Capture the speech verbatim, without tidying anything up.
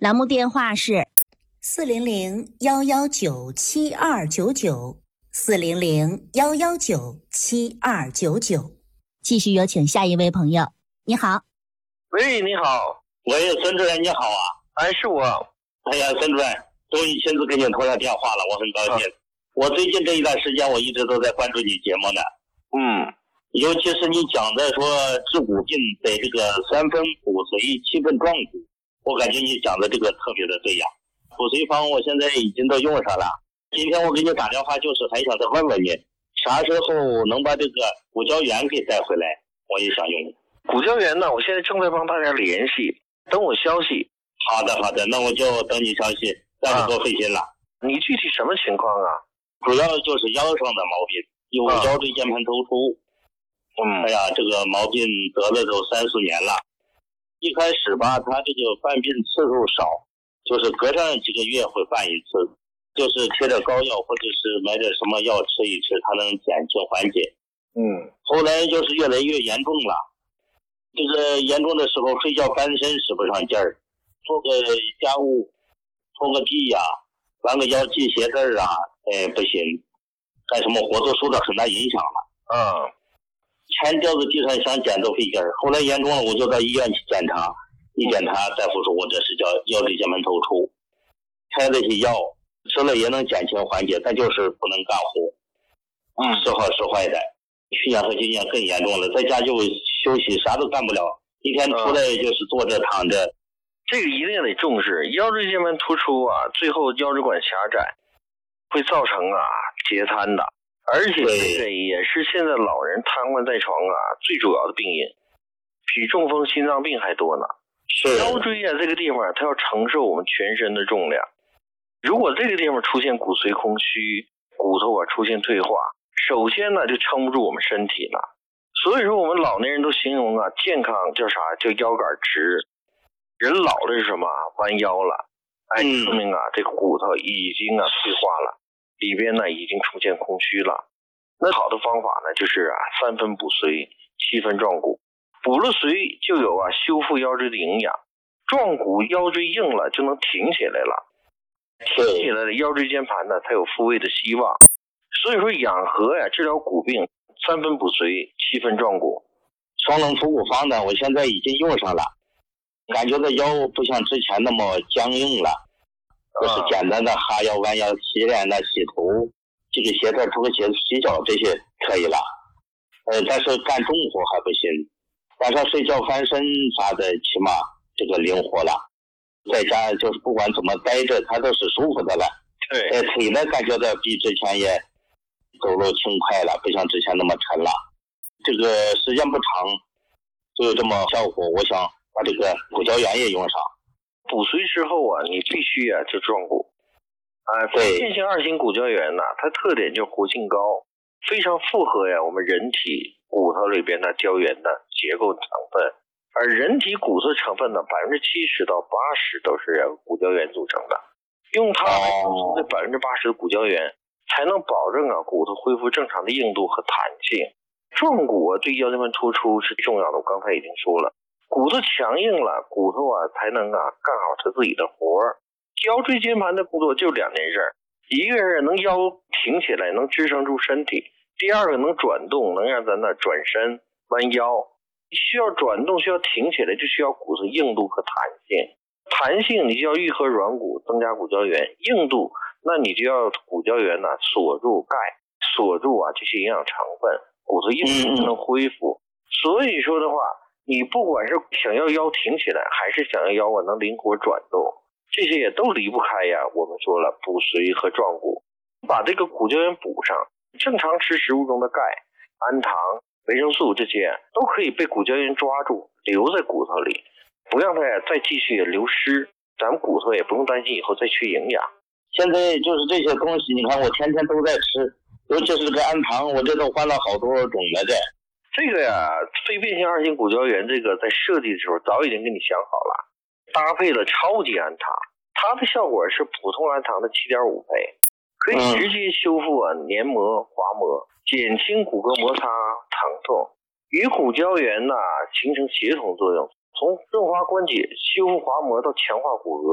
栏目电话是四零零幺幺九七二九九，四零零幺幺九七二九九。 继续有请下一位朋友。你好。 喂，你好。 喂，孙主任你好啊。 哎，是我。 哎呀，孙主任，终于亲自给你通上电话了，我很高兴。啊、我最近这一段时间我一直都在关注你节目呢。 嗯， 尤其是你讲的说治骨病得这个三分骨髓七分壮骨，我感觉你讲的这个特别的对呀。骨髓方我现在已经都用上了。今天我给你打电话就是还想再问问你，啥时候能把这个骨胶原给带回来，我也想用。 骨胶原呢，我现在正在帮大家联系，等我消息。 好的好的，那我就等你消息，让你多费心了、啊、 你具体什么情况啊？ 主要就是腰上的毛病，有腰椎间盘突出。 嗯， 哎呀，这个毛病得了都三四年了。一开始吧，他这个犯病次数少，就是隔上几个月会犯一次，就是贴点膏药或者是买点什么药吃一吃，它能减轻缓解。 嗯， 后来就是越来越严重了。这个严重的时候，睡觉翻身使不上劲儿，做个家务，拖个地呀、啊，弯个腰系鞋带啊，哎不行，干什么活都受到很大影响了。 嗯。 钱掉在地上想捡都费劲儿，后来严重了我就到医院去检查，一检查大夫说我这是叫腰椎间盘突出，开了些药吃了也能减轻缓解，但就是不能干活， 嗯， 时好时坏的。去年和今年更严重了，在家就休息啥都干不了，一天出来就是坐着躺着、嗯、 这个一定得重视。腰椎间盘突出啊，最后腰椎管狭窄会造成啊截瘫的，而且这个也是现在老人瘫痪在床啊最主要的病因，比中风心脏病还多呢。 是腰椎啊这个地方它要承受我们全身的重量，如果这个地方出现骨髓空虚，骨头啊出现退化，首先呢就撑不住我们身体了。所以说我们老年人都形容啊健康叫啥，叫腰杆直，人老了是什么，弯腰了，哎，说明啊这个骨头已经啊退化了，里边呢已经出现空虚了。那好的方法呢就是啊三分补髓，七分壮骨。补了髓就有啊修复腰椎的营养，壮骨腰椎硬了就能挺起来了，挺起来的腰椎间盘呢才有复位的希望。所以说养和呀治疗骨病，三分补髓，七分壮骨。 双龙除骨方呢我现在已经用上了，感觉到腰不像之前那么僵硬了，就是简单的哈腰弯腰洗脸的洗头，这个鞋带脱个鞋洗脚这些可以了，呃，但是干重活还不行，晚上睡觉翻身啥的起码这个灵活了，在家就是不管怎么待着它都是舒服的了。 对， 呃，腿呢感觉到比之前也走路轻快了，不像之前那么沉了，这个时间不长就有这么效果，我想把这个骨胶原也用上。 补髓之后啊你必须啊就壮骨啊，非变性二型骨胶原呢，它特点就是活性高，非常符合呀我们人体骨头里边的胶原的结构成分，而人体骨头成分呢百分之七十到八十都是骨胶原组成的，用它来补充这百分之八十的骨胶原，才能保证啊骨头恢复正常的硬度和弹性。壮骨啊对腰间盘突出是重要的，我刚才已经说了，骨头强硬了，骨头啊才能啊干好它自己的活儿。腰椎间盘的工作就两件事，一个是能腰挺起来，能支撑住身体；第二个能转动，能让咱那转身弯腰。需要转动，需要挺起来，就需要骨头硬度和弹性。弹性你就要愈合软骨，增加骨胶原；硬度那你就要骨胶原呢、啊、锁住钙，锁住啊这些营养成分，骨头硬度才能恢复。所以说的话，你不管是想要腰挺起来，还是想要腰啊能灵活转动，这些也都离不开呀。我们说了补髓和壮骨，把这个骨胶原补上，正常吃食物中的钙、氨糖、维生素这些都可以被骨胶原抓住，留在骨头里，不让它再继续流失，咱们骨头也不用担心以后再缺营养。 现在就是这些东西，你看我天天都在吃，尤其是这个氨糖，我这都换了好多种了的。 这个呀，非变性二型骨胶原这个在设计的时候早已经给你想好了，搭配了超级氨糖，它的效果是普通氨糖的 七点五 倍，可以直接修复啊黏膜滑膜，减轻骨骼摩擦疼痛，与骨胶原呐、啊、形成协同作用，从润滑关节、修复滑膜到强化骨骼。